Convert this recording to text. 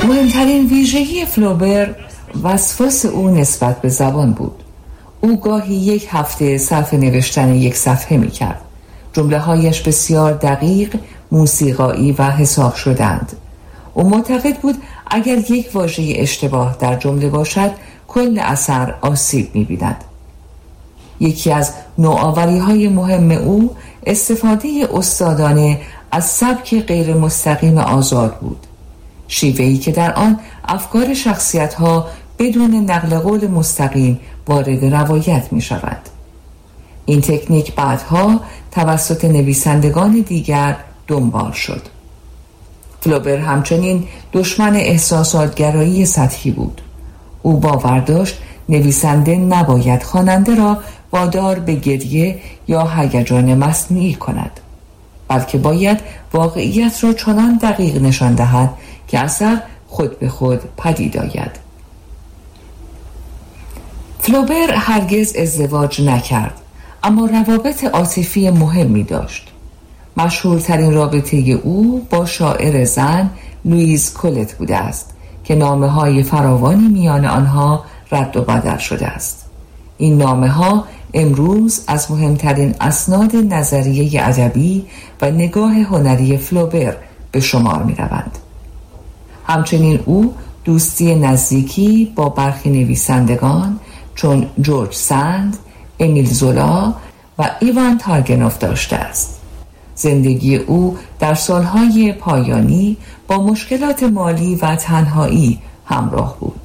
مهمترین ویژگی فلوبر وسواس او نسبت به زبان بود. او گاهی یک هفته صرف نوشتن یک صفحه می کرد. جمله هایش بسیار دقیق، موسیقایی و حساب شدند. او معتقد بود اگر یک واژه اشتباه در جمله باشد کل اثر آسیب می بیند. یکی از نوآوری های مهم او استفاده استادانه از سبک غیر مستقیم آزاد بود، شیوهی که در آن افکار شخصیت ها بدون نقل قول مستقیم وارد روایت می شود. این تکنیک بعدها توسط نویسندگان دیگر دنبال شد. فلوبر همچنین دشمن احساساتگرایی سطحی بود. او باور داشت نویسنده نباید خواننده را وادار به گریه یا هیجان مصنوعی کند، بلکه باید واقعیت را چنان دقیق نشان دهد که اثر خود به خود پدید آید. فلوبر هرگز ازدواج نکرد، اما روابط عاطفی مهمی داشت. مشهورترین رابطه او با شاعر زن لوئیز کولت بوده است که نامه‌های فراوانی میان آنها رد و بدل شده است. این نامه‌ها امروز از مهمترین اسناد نظریه ادبی و نگاه هنری فلوبر به شمار می‌روند. همچنین او دوستی نزدیکی با برخی نویسندگان چون جورج سند، امیل زولا و ایوان تارگنوف داشته است. زندگی او در سالهای پایانی با مشکلات مالی و تنهایی همراه بود.